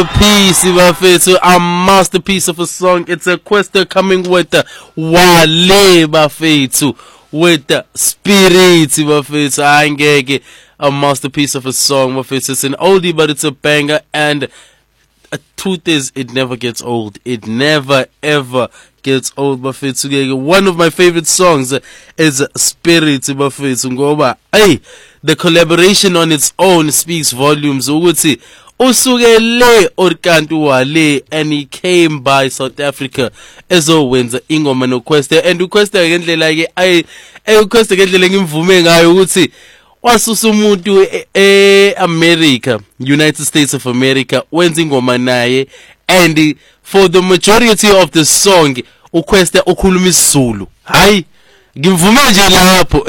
Peace, bafethu, a masterpiece of a song. It's a Kwesta coming with the Wale, bafethu, with the Spirit, bafethu. Angeke, a masterpiece of a song, bafethu. It's an oldie, but it's a banger. And a truth is, it never gets old. It never ever gets old, bafethu. One of my favorite songs is Spirit, bafethu. Ngoba, hey, the collaboration on its own speaks volumes. Ukuthi usukele orkantu Wale, and he came by South Africa ezowenza ingoma noKwesta, and uKwesta ngendlela ke uKwesta ngendlela ngimvume ngayo ukuthi wasusa umuntu eAmerica, United States of America, wenza ingoma naye, and for the majority of the song uKwesta ukhuluma isiZulu. Hayi, ngimvume nje lapho.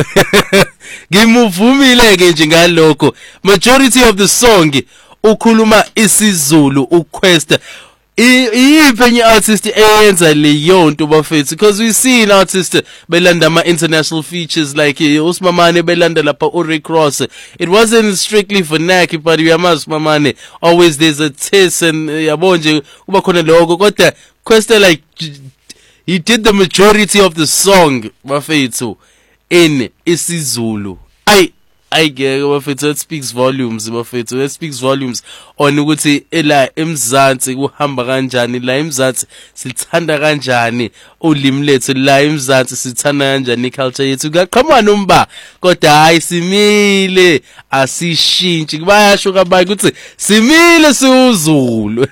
Ngimuvumile ke nje ngalokho. Majority of the song ukhuluma isiZulu uKwesta. Iyiphi enye artist eyenza leyo nto bafethu? Because we see artists belanda ama international features like uSmamane belanda lapha uRick Ross. It wasn't strictly for Naki, but uyamazi uSmamane always there's a taste, and yabo nje kuba khona lokho, kodwa Kwesta like he did the majority of the song bafethu in isiZulu. I get bafethu, it speaks volumes bafethu. It speaks volumes on ukuthi ela eMzansi kuhamba kanjani, la eMzansi sithanda kanjani ulimi lethu, la eMzansi sithanda kanjani culture yethu. Kaqhamana umba kodwa hayi simile asishintshi. Bayasho kabantu ukuthi simile siuZulu.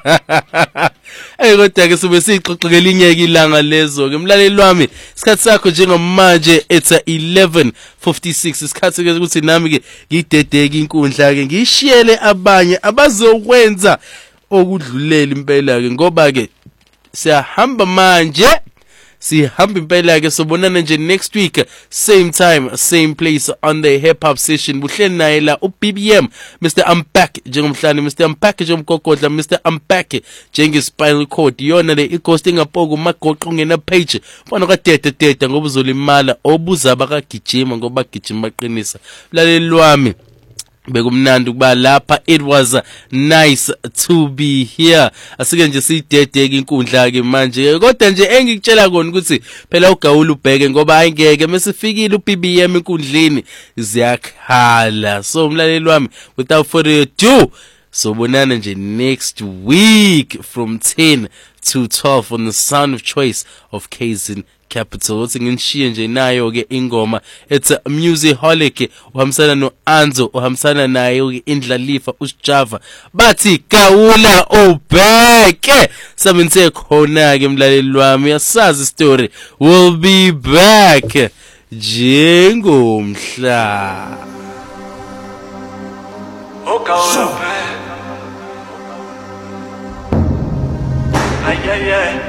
Kodwa ke sobe sixoxela inyeke ilanga lezo ke mlaleli wami, isikhathi sakho njengamanje it's 11:56. Isikhathi ke ukuthi nami ke ngidedeke inkundla ke ngishiyele abanye abazokwenza okudlulela impela ke, ngoba ke siyahamba manje, sihamba impela ke. Sobonana nje next week same time same place on the hip hop session. Buhleli naye la uBBM, Mr. Unpack njengomhlanje, Mr. Unpack njengomgogodla, Mr. Unpack njengespinal cord. Yona le ighost ngapoko magoqo ngena page mfana kadedededa ngoba uzolimala obuzaba kagijima ngoba gijima maqinisa. Mlaleli wami, bekumnandi ukuba lapha. It was nice to be here. Asike nje sidedeke inkundla ke manje, kodwa nje engikutshela kona ukuthi phela ugawula ubheke ngoba ayingeke mesifikile uBBM inkundleni ziyakhala. So mlaleli wami, without further ado, sobonana nje next week from 10 to 12 on the Sound of Choice of KZN Capital. Uthi nginishiye nje nayo ke ingoma, it's a musicaholic, uhamsana noAnzo, uhamsana nayo ke Indlalifa uSjava, bathi gawula ubheke. Samenthe khona ke mlaleli wami, yasazi story. We'll be back njengomhla. Gawula ubheke. Yeah.